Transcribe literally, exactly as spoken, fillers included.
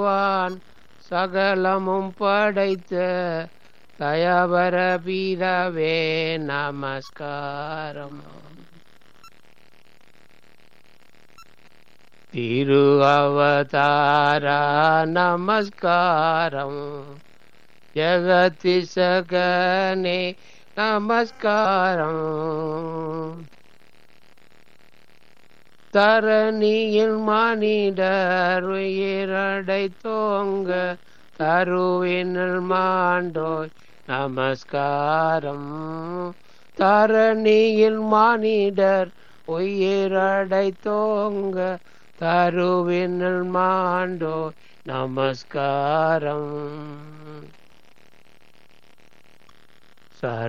வான் சகலமும் படைத்த தயவர பிதாவே நமஸ்காரம். திரு அவதாரா நமஸ்காரம். ஜகதிசகனே நமஸ்காரம். தரணியில் மானிடர் உயிரடை தோங்க தருவினில் மாண்டோய் நமஸ்காரம். தரணியில் மானிடர் உயிரடை தோங்க தருவினில் மாண்டோய் நமஸ்காரம். சர